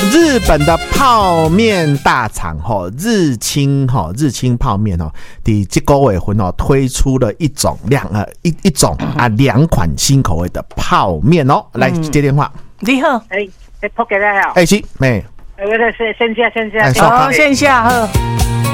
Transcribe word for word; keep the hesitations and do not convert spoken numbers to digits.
日本的泡面大厂吼，日清吼，日清泡面哦，第这个月份哦推出了一种两呃一一种啊两款新口味的泡面哦，来接电话。 你好， 哎哎，托给他好， 哎是，哎， 哎，我在线线下线下， 哎哦，线下好。